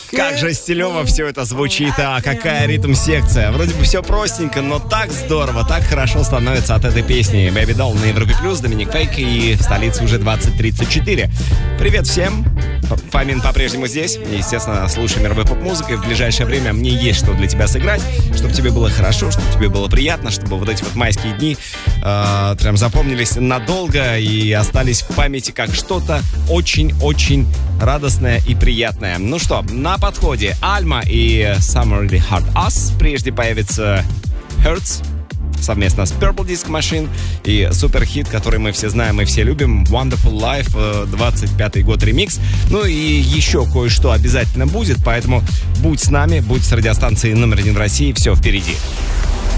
Как же стилево все это звучит, а какая ритм-секция. Вроде бы все простенько, но так здорово, так хорошо становится от этой песни. Baby Doll на Европе Плюс, Доминик Фейк, и в столице уже 20:34. Привет всем, Фомин по-прежнему здесь. Естественно, слушай мировую поп-музыку, и в ближайшее время мне есть что для тебя сыграть, чтобы тебе было хорошо, чтобы тебе было приятно, чтобы вот эти вот майские дни прям запомнились надолго и остались в памяти как что-то очень-очень радостное и приятное. Ну что, на подходе Альма и Summer Really Hard Us. Прежде появится Hurts совместно с Purple Disco Machine и суперхит, который мы все знаем и все любим, Wonderful Life, 25-й год ремикс. Ну и еще кое-что обязательно будет, поэтому будь с нами, будь с радиостанцией номер 1 в России, все впереди.